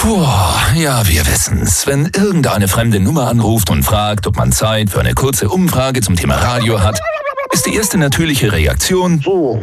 Puh, ja, wir wissen's. Wenn irgendeine fremde Nummer anruft und fragt, ob man Zeit für eine kurze Umfrage zum Thema Radio hat, ist die erste natürliche Reaktion: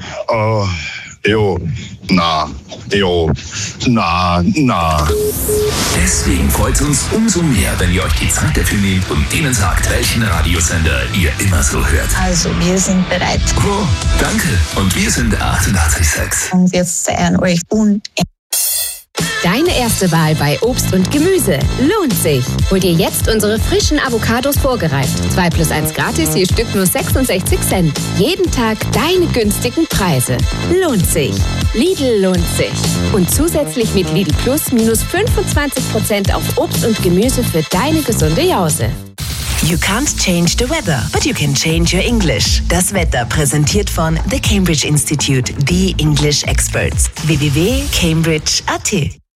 na. Deswegen freut es uns umso mehr, wenn ihr euch die Zeit dafür nehmt und denen sagt, welchen Radiosender ihr immer so hört. Also, wir sind bereit. Oh, danke. Und wir sind 88,6. Und wir sehen euch Deine erste Wahl bei Obst und Gemüse lohnt sich. Hol dir jetzt unsere frischen Avocados vorgereift. 2+1 gratis, je Stück nur 66 Cent. Jeden Tag deine günstigen Preise. Lohnt sich. Lidl lohnt sich. Und zusätzlich mit Lidl Plus minus 25% auf Obst und Gemüse für deine gesunde Jause. You can't change the weather, but you can change your English. Das Wetter präsentiert von The Cambridge Institute, the English Experts. www.cambridge.at.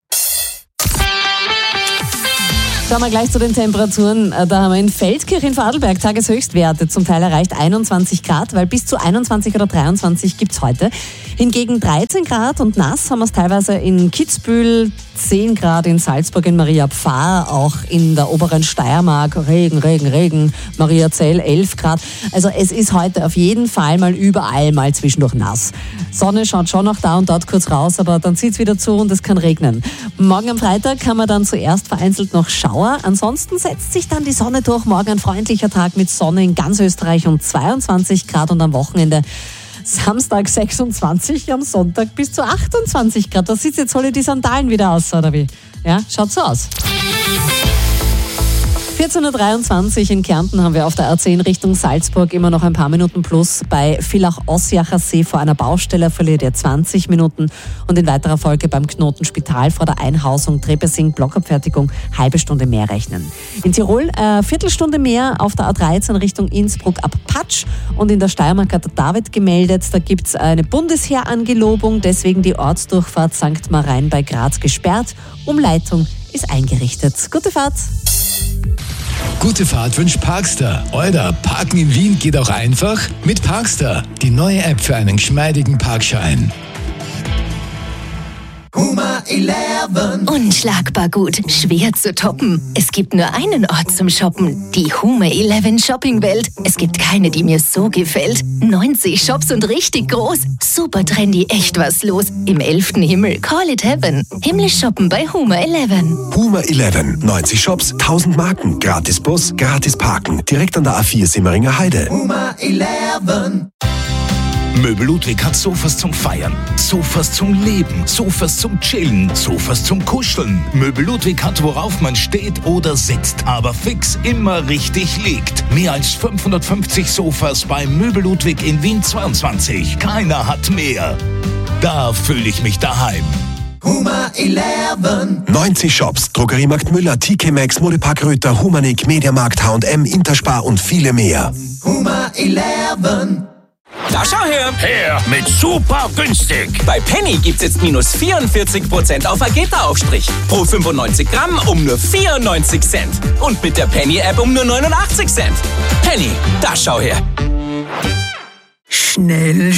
Schauen wir gleich zu den Temperaturen. Da haben wir in Feldkirch in Vorarlberg Tageshöchstwerte. Zum Teil erreicht 21 Grad, weil bis zu 21 oder 23 gibt es heute. Hingegen 13 Grad und nass haben wir es teilweise in Kitzbühel, 10 Grad in Salzburg, in Maria Pfarr, auch in der oberen Steiermark, Regen, Mariazell 11 Grad. Also es ist heute auf jeden Fall mal überall mal zwischendurch nass. Sonne schaut schon noch da und dort kurz raus, aber dann zieht es wieder zu und es kann regnen. Morgen am Freitag haben wir dann zuerst vereinzelt noch Schauer. Ansonsten setzt sich dann die Sonne durch. Morgen ein freundlicher Tag mit Sonne in ganz Österreich und 22 Grad und am Wochenende Samstag 26, am Sonntag bis zu 28 Grad. Da sieht jetzt alle die Sandalen wieder aus, oder wie? Ja, schaut so aus. 14.23 Uhr in Kärnten haben wir auf der A10 Richtung Salzburg immer noch ein paar Minuten plus. Bei Villach-Ossiacher See vor einer Baustelle verliert ihr 20 Minuten und in weiterer Folge beim Knotenspital vor der Einhausung Trebesing-Blockabfertigung halbe Stunde mehr rechnen. In Tirol Viertelstunde mehr auf der A13 Richtung Innsbruck ab Patsch und in der Steiermark hat der David gemeldet, da gibt es eine Bundesheerangelobung, deswegen die Ortsdurchfahrt St. Marein bei Graz gesperrt. Umleitung ist eingerichtet. Gute Fahrt! Gute Fahrt wünscht Parkstar. Euer Parken in Wien geht auch einfach mit Parkstar. Die neue App für einen geschmeidigen Parkschein. Huma 11. Unschlagbar gut, schwer zu toppen. Es gibt nur einen Ort zum Shoppen, die Huma 11 Shoppingwelt. Es gibt keine, die mir so gefällt. 90 Shops und richtig groß. Super trendy, echt was los. Im 11. Himmel, call it heaven. Himmlisch shoppen bei Huma 11. Huma 11, 90 Shops, 1000 Marken, gratis Bus, gratis Parken. Direkt an der A4 Simmeringer Heide. Huma 11. Möbel Ludwig hat Sofas zum Feiern, Sofas zum Leben, Sofas zum Chillen, Sofas zum Kuscheln. Möbel Ludwig hat, worauf man steht oder sitzt, aber fix immer richtig liegt. Mehr als 550 Sofas bei Möbel Ludwig in Wien 22. Keiner hat mehr. Da fühle ich mich daheim. Huma 11. 90 Shops, Drogeriemarkt Müller, TK Maxx, Modepark Röther, Humanik, Mediamarkt, H&M, Interspar und viele mehr. Huma 11. Da schau her! Her mit super günstig! Bei Penny gibt's jetzt minus 44% auf Vegeta-Aufstrich. Pro 95 Gramm um nur 94 Cent. Und mit der Penny-App um nur 89 Cent. Penny, da schau her! Schnell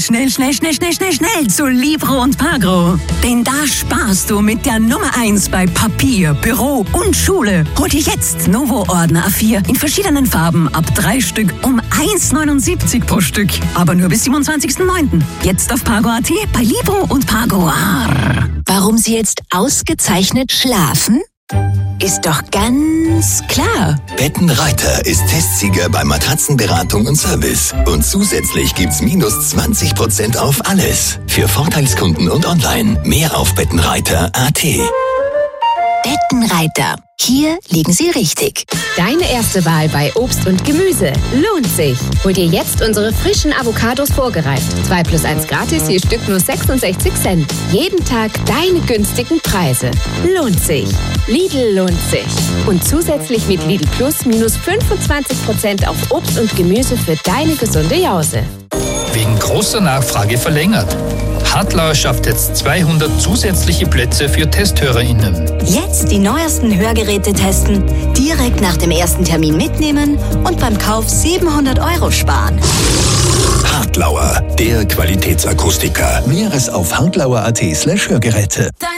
zu Libro und Pagro. Denn da sparst du mit der Nummer 1 bei Papier, Büro und Schule. Hol dir jetzt Novo-Ordner A4 in verschiedenen Farben ab 3 Stück um 1,79 pro Stück. Aber nur bis 27.09. Jetzt auf Pago.at bei Libro und Pagro. Warum Sie jetzt ausgezeichnet schlafen? Ist doch ganz klar. Bettenreiter ist Testsieger bei Matratzenberatung und Service. Und zusätzlich gibt's minus 20% auf alles. Für Vorteilskunden und online. Mehr auf bettenreiter.at. Bettenreiter. Hier liegen Sie richtig. Deine erste Wahl bei Obst und Gemüse lohnt sich. Hol dir jetzt unsere frischen Avocados vorgereift. 2+1 gratis, je Stück nur 66 Cent. Jeden Tag deine günstigen Preise. Lohnt sich. Lidl lohnt sich. Und zusätzlich mit Lidl Plus minus 25% auf Obst und Gemüse für deine gesunde Jause. Wegen großer Nachfrage verlängert. Hartlauer schafft jetzt 200 zusätzliche Plätze für TesthörerInnen. Jetzt die neuesten Hörgeräte testen, direkt nach dem ersten Termin mitnehmen und beim Kauf 700 € sparen. Hartlauer, der Qualitätsakustiker. Näheres auf hartlauer.at/Hörgeräte.